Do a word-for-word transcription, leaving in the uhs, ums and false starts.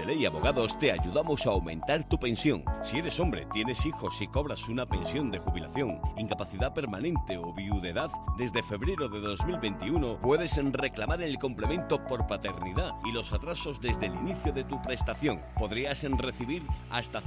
de Ley Abogados te ayudamos a aumentar tu pensión. Si eres hombre, tienes hijos y cobras una pensión de jubilación, incapacidad permanente o viudedad, desde febrero de dos mil veintiuno puedes reclamar el complemento por paternidad y los atrasos desde el inicio de tu prestación. Podrías recibir hasta